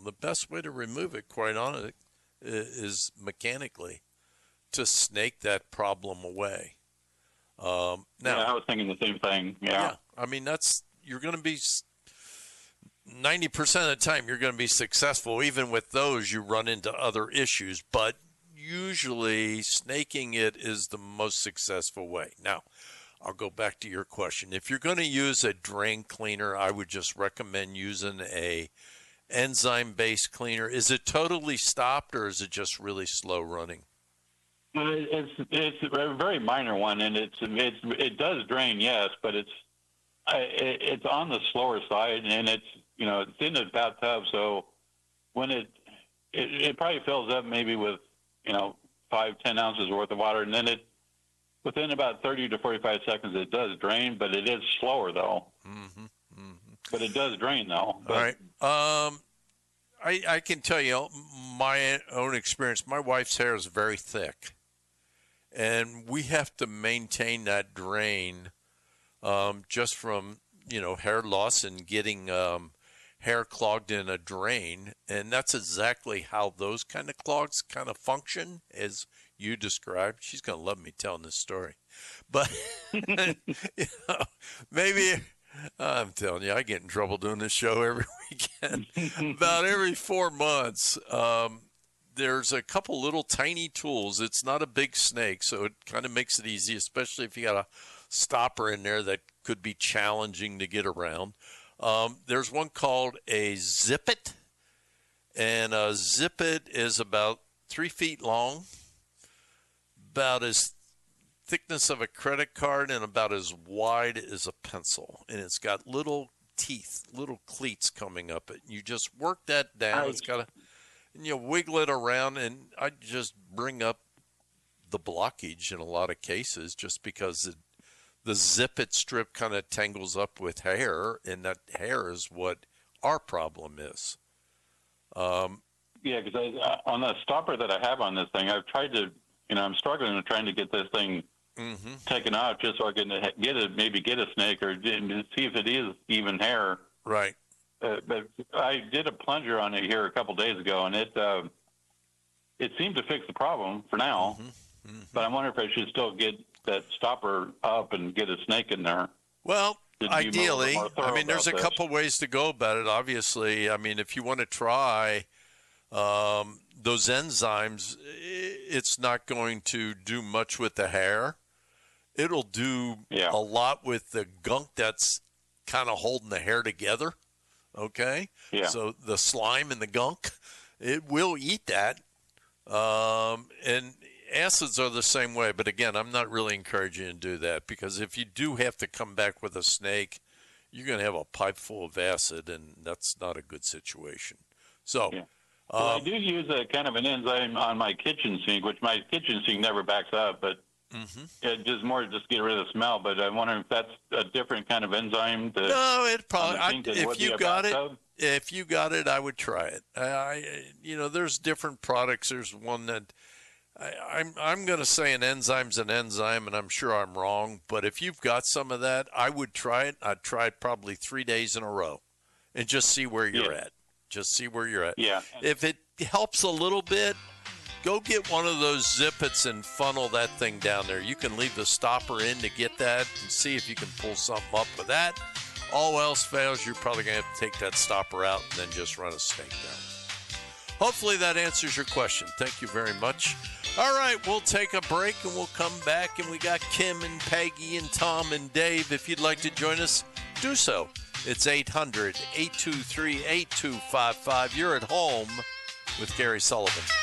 problem. The best way to remove it, quite honestly, is mechanically to snake that problem away. Now, I was thinking the same thing. Yeah. I mean, you're going to be 90% of the time you're going to be successful. Even with those, you run into other issues, but usually snaking it is the most successful way. Now, I'll go back to your question. If you're going to use a drain cleaner, I would just recommend using a enzyme-based cleaner. Is it totally stopped, or is it just really slow running? It's a very minor one, and it does drain, yes, but it's on the slower side, and it's in the bathtub, so when it probably fills up maybe with 5-10 ounces worth of water, and then within about 30 to 45 seconds it does drain, but it is slower though. But it does drain though. All right. I can tell you my own experience. My wife's hair is very thick, and we have to maintain that drain just from hair loss and getting hair clogged in a drain, and that's exactly how those kind of clogs kind of function, as you described. She's going to love me telling this story, but maybe I'm telling you, I get in trouble doing this show every weekend. About every 4 months, there's a couple little tiny tools. It's not a big snake, so it kind of makes it easy, especially if you got a stopper in there that could be challenging to get around. There's one called a Zip-It, and a Zip-It is about 3 feet long, about as thickness of a credit card, and about as wide as a pencil. And it's got little teeth, little cleats coming up it. You just work that down. It's got and you wiggle it around, and I just bring up the blockage in a lot of cases just because the Zip-It strip kind of tangles up with hair, and that hair is what our problem is. Yeah, because on the stopper that I have on this thing, I've tried to, I'm struggling with trying to get this thing taken out just so I can get a snake or see if it is even hair. Right. But I did a plunger on it here a couple days ago, and it seemed to fix the problem for now. But I wonder if I should still get that stopper up and get a snake in there. Well, ideally, I mean, there's a couple ways to go about it. Obviously, I mean, if you want to try those enzymes, it's not going to do much with the hair. It'll do a lot with the gunk that's kind of holding the hair together. Okay? Yeah. So the slime and the gunk, it will eat that. And acids are the same way. But again, I'm not really encouraging you to do that, because if you do have to come back with a snake, you're going to have a pipe full of acid, and that's not a good situation. So, well, I do use a kind of an enzyme on my kitchen sink, which my kitchen sink never backs up, but it just more just get rid of the smell. But I wonder if that's a different kind of enzyme. No, it probably. If you got it, I would try it. There's different products. There's one that I'm going to say an enzyme's an enzyme, and I'm sure I'm wrong. But if you've got some of that, I would try it. I'd try it probably 3 days in a row, and just see where you're at. Just see where you're at. Yeah. If it helps a little bit, go get one of those Zip-Its and funnel that thing down there. You can leave the stopper in to get that and see if you can pull something up with that. All else fails, you're probably going to have to take that stopper out and then just run a snake down. Hopefully that answers your question. Thank you very much. All right, we'll take a break and we'll come back, and we got Kim and Peggy and Tom and Dave. If you'd like to join us, do so. It's 800-823-8255. You're at home with Gary Sullivan.